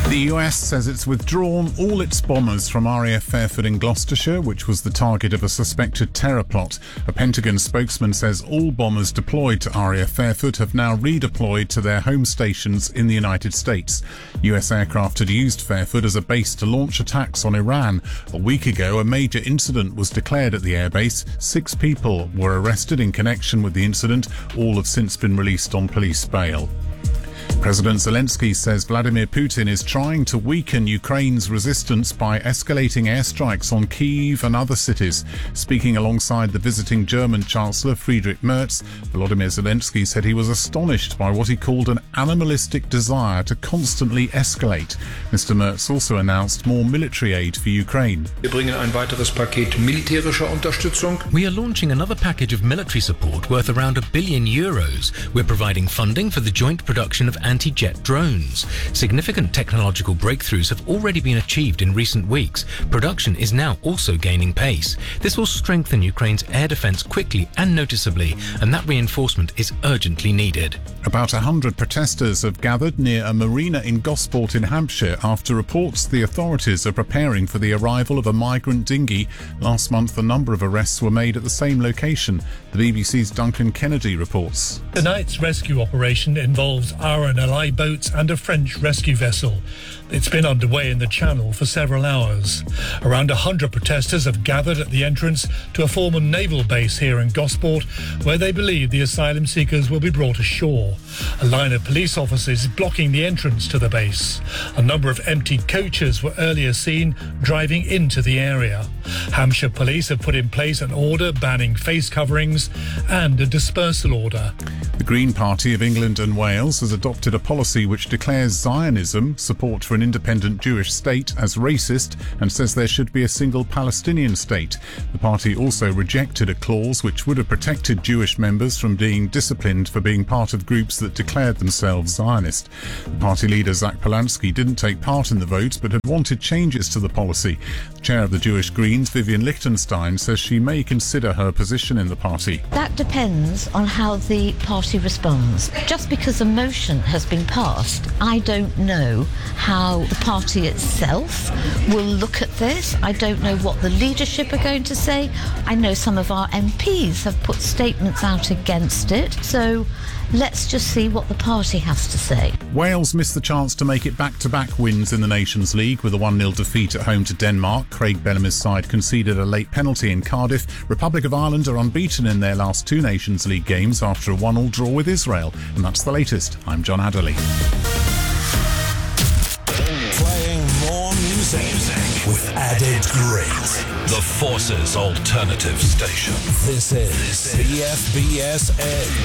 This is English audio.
The US says it's withdrawn all its bombers from RAF Fairford in Gloucestershire, which was the target of a suspected terror plot. A Pentagon spokesman says all bombers deployed to RAF Fairford have now redeployed to their home stations in the United States. US aircraft had used Fairford as a base to launch attacks on Iran. A week ago, a major incident was declared at the airbase. 6 people were arrested in connection with the incident. All have since been released on police bail. President Zelensky says Vladimir Putin is trying to weaken Ukraine's resistance by escalating airstrikes on Kyiv and other cities. Speaking alongside the visiting German Chancellor Friedrich Merz, Volodymyr Zelensky said he was astonished by what he called an animalistic desire to constantly escalate. Mr. Merz also announced more military aid for Ukraine. Wir bringen ein weiteres Paket militärischer Unterstützung. We are launching another package of military support worth around €1 billion. We're providing funding for the joint production of anti-jet drones. Significant technological breakthroughs have already been achieved in recent weeks. Production is now also gaining pace. This will strengthen Ukraine's air defence quickly and noticeably, and that reinforcement is urgently needed. About 100 protesters have gathered near a marina in Gosport in Hampshire after reports the authorities are preparing for the arrival of a migrant dinghy. Last month, a number of arrests were made at the same location. The BBC's Duncan Kennedy reports. Tonight's rescue operation involves RNLI boats and a French rescue vessel. It's been underway in the Channel for several hours. Around 100 protesters have gathered at the entrance to a former naval base here in Gosport, where they believe the asylum seekers will be brought ashore. A line of police officers blocking the entrance to the base. A number of emptied coaches were earlier seen driving into the area. Hampshire police have put in place an order banning face coverings and a dispersal order. The Green Party of England and Wales has adopted a policy which declares Zionism, support for an independent Jewish state, as racist and says there should be a single Palestinian state. The party also rejected a clause which would have protected Jewish members from being disciplined for being part of groups that declared themselves Zionist. The party leader Zach Polanski didn't take part in the vote but had wanted changes to the policy. The chair of the Jewish Greens, Vivian Lichtenstein, says she may consider her position in the party. That depends on how the party responds. Just because a motion has been passed, I don't know how the party itself will look at this. I don't know what the leadership are going to say. I know some of our MPs have put statements out against it. So let's just see what the party has to say. Wales missed the chance to make it back-to-back wins in the Nations League with a 1-0 defeat at home to Denmark. Craig Bellamy's side conceded a late penalty in Cardiff. Republic of Ireland are unbeaten in their last 2 Nations League games after a 1-1 draw with Israel. And that's the latest. I'm John Adderley. Playing more music with added grit. The Forces Alternative Station. This is CFBS Edge.